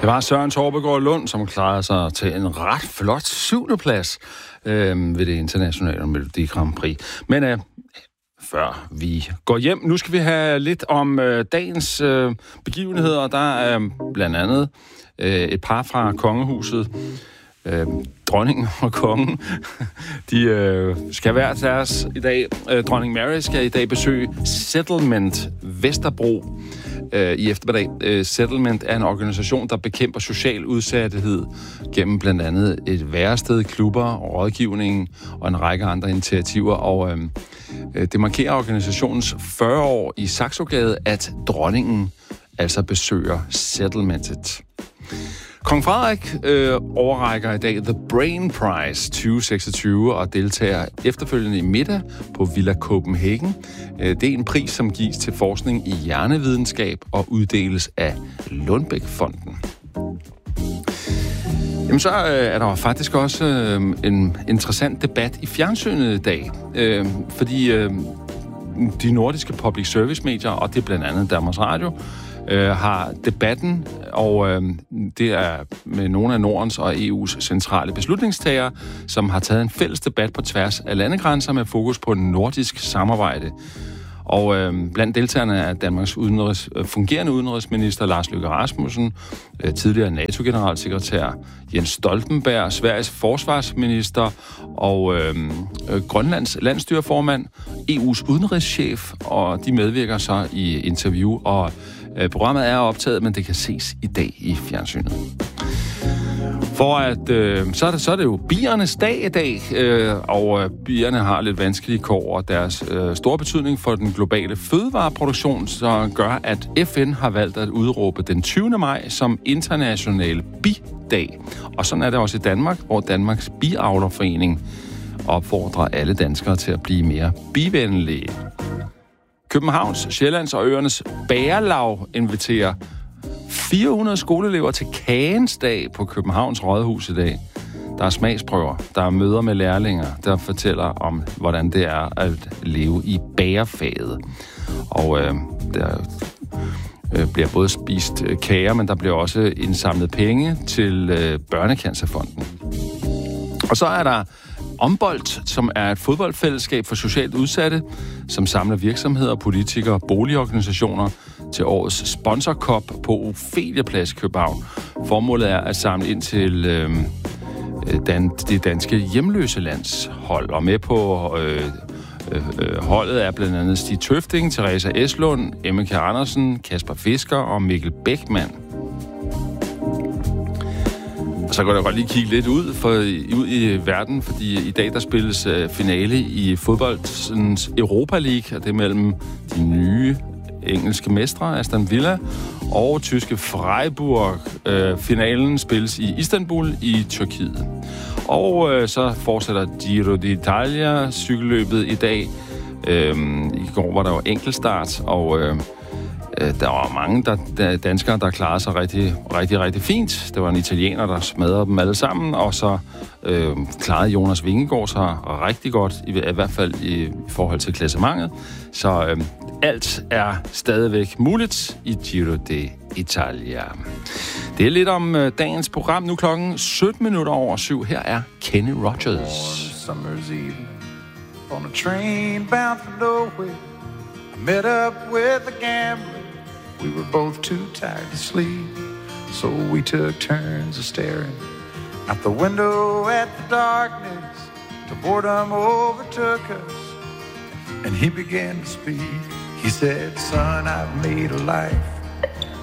Det var Søren Torbegaard Lund, som klarede sig til en ret flot 7. plads ved det internationale Melodi Grand Prix. Men før vi går hjem, nu skal vi have lidt om dagens begivenheder. Der er blandt andet et par fra kongehuset. Dronningen og kongen, de skal hver deres i dag. Dronning Mary skal i dag besøge Settlement Vesterbro i eftermiddag. Settlement er en organisation, der bekæmper social udsathed gennem blandt andet et værested, klubber, rådgivning og en række andre initiativer. Og det markerer organisationens 40 år i Saxogade, at dronningen altså besøger Settlementet. Kong Frederik overrækker i dag The Brain Prize 2026 og deltager efterfølgende i middag på Villa Copenhagen. Det er en pris, som gives til forskning i hjernevidenskab og uddeles af Lundbæk-fonden. Jamen så er der faktisk også en interessant debat i fjernsynet i dag, fordi de nordiske public service medier, og det er blandt andet Danmarks Radio, har debatten, og det er med nogle af Nordens og EU's centrale beslutningstagere, som har taget en fælles debat på tværs af landegrænser med fokus på nordisk samarbejde. Og blandt deltagerne er Danmarks fungerende udenrigsminister Lars Løkke Rasmussen, tidligere NATO-generalsekretær Jens Stoltenberg, Sveriges forsvarsminister og Grønlands landsstyreformand, EU's udenrigschef, og de medvirker så i interview, og programmet er optaget, men det kan ses i dag i fjernsynet. For at så er det jo biernes dag i dag, og bierne har lidt vanskelige kår, og deres store betydning for den globale fødevareproduktion, så gør, at FN har valgt at udråbe den 20. maj som international bidag. Og sådan er det også i Danmark, hvor Danmarks Biavlerforening opfordrer alle danskere til at blive mere bivenlige. Københavns, Sjællands og Øernes Bagerlag inviterer 400 skoleelever til Kagens dag på Københavns Rådhus i dag. Der er smagsprøver, der er møder med lærlinger, der fortæller om, hvordan det er at leve i bagerfaget. Og der bliver både spist kager, men der bliver også indsamlet penge til Børnecancerfonden. Og så er der Ombolt, som er et fodboldfællesskab for socialt udsatte, som samler virksomheder, politikere og boligorganisationer til årets sponsorkop på Ofelia-plads i København. Formålet er at samle ind til det danske hjemløse landshold. Og med på holdet er blandt andet Stig Tøfting, Teresa Eslund, Emmeke Andersen, Kasper Fisker og Mikkel Bækman. Så kan jeg godt lige kigge lidt ud i verden, fordi i dag der spilles finale i fodboldens Europa League, og det er mellem de nye engelske mestre, Aston Villa, og tyske Freiburg. Finalen spilles i Istanbul i Tyrkiet. Og så fortsætter Giro d'Italia cykelløbet i dag. I går var der jo enkeltstart, og der var mange danskere, der klarede sig rigtig fint. Det var en italiener, der smadrede dem alle sammen, og så klarede Jonas Vingegaard sig rigtig godt, i hvert fald i forhold til klassementet. Så alt er stadigvæk muligt i Giro d'Italia. Det er lidt om dagens program. Nu klokken 7:17. Her er Kenny Rogers. Summer's evening on a train bound for nowhere. I met up with a gambler. We were both too tired to sleep, so we took turns of staring out the window at the darkness till boredom overtook us, and he began to speak. He said, son, I've made a life